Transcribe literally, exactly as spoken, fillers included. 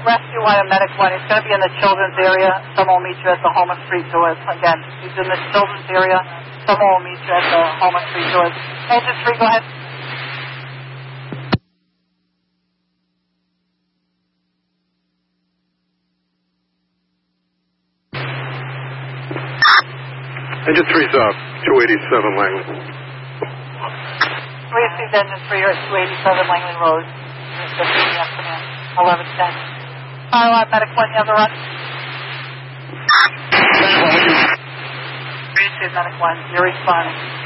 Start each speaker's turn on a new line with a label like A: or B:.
A: Rescue One and Medic One. He's going to be in the children's area. Someone will meet you at the Homer Street doors. Again, he's in the children's area. Someone will meet you at the Homer Street doors. Engine three, go ahead.
B: Engine three's off, two eighty-seven Langley.
A: three is Engine three, you're at two eighty-seven Langley Road. fifteen afternoon, eleven ten. Fire Medic One, you have the run? three is Medic One, you're responding.